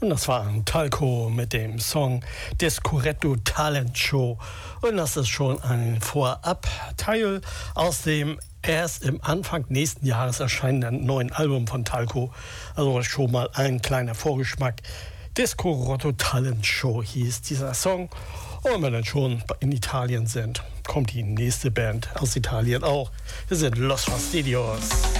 Und das war Talco mit dem Song Descuretto Talent Show. Und das ist schon ein Vorab-Teil aus dem erst im Anfang nächsten Jahres erscheinenden neuen Album von Talco. Also schon mal ein kleiner Vorgeschmack. Descuretto Talent Show hieß dieser Song. Und wenn wir dann schon in Italien sind, kommt die nächste Band aus Italien auch. Wir sind Los Fastidios.